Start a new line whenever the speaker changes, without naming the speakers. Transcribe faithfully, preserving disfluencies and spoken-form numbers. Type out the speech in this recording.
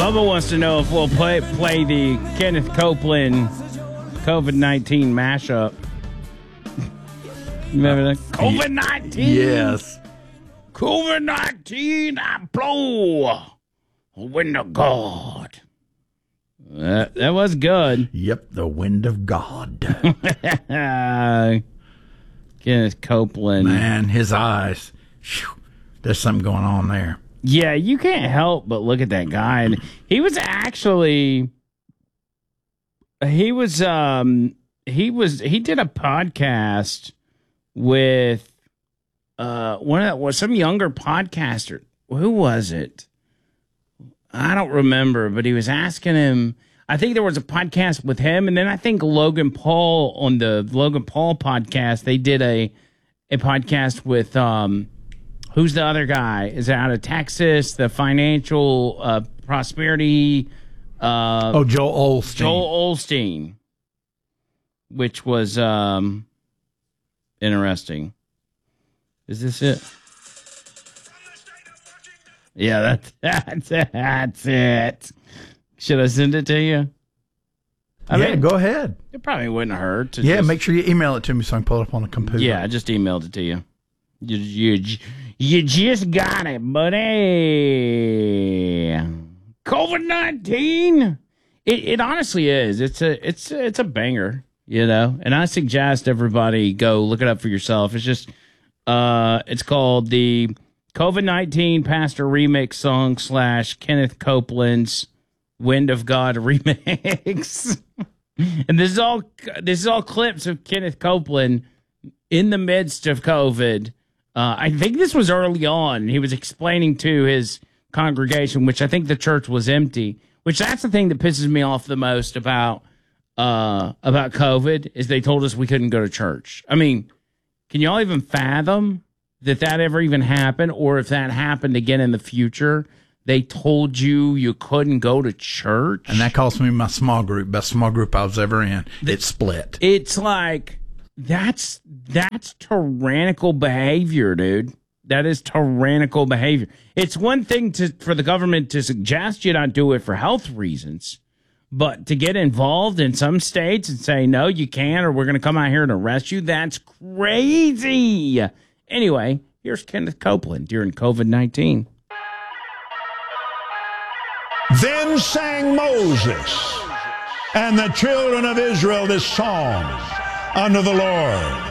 Bubba wants to know if we'll play play the Kenneth Copeland COVID nineteen mashup. Remember that? COVID nineteen?
Yes.
COVID nineteen, I blow the wind of God. That, that was good.
Yep, the wind of God.
Kenneth Copeland.
Man, his eyes. Whew, there's something going on there.
Yeah, you can't help but look at that guy. And he was actually, he was, um, he was, he did a podcast with, uh, one of was some younger podcaster. Who was it? I don't remember, but he was asking him. I think there was a podcast with him, and then I think Logan Paul on the Logan Paul podcast. They did a a podcast with um, who's the other guy? Is out of Texas, the financial uh, prosperity. Uh,
oh, Joel Osteen.
Joel Osteen, which was um, interesting. Is this it? Yeah, that's that's it. That's it. Should I send it to you? I
yeah,
mean,
go ahead.
It probably wouldn't hurt. To
yeah,
just,
make sure you email it to me so I can pull it up on the computer.
Yeah, I just emailed it to you. You you, you just got it, buddy. COVID nineteen. It it honestly is. It's a it's a, it's a banger, you know. And I suggest everybody go look it up for yourself. It's just uh, it's called the COVID nineteen Pastor Remix Song slash Kenneth Copeland's Wind of God remix. And this is all this is all clips of Kenneth Copeland in the midst of COVID. Uh, I think this was early on. He was explaining to his congregation, which I think the church was empty, which that's the thing that pisses me off the most about uh, about COVID is they told us we couldn't go to church. I mean, can y'all even fathom that that ever even happened, or if that happened again in the future, they told you you couldn't go to church?
And that cost me my small group, best small group I was ever in. It split.
It's like, that's that's tyrannical behavior, dude. That is tyrannical behavior. It's one thing to for the government to suggest you not do it for health reasons, but to get involved in some states and say, no, you can't, or we're going to come out here and arrest you, that's crazy. Anyway, here's Kenneth Copeland during COVID nineteen.
Then sang Moses and the children of Israel this song unto the Lord.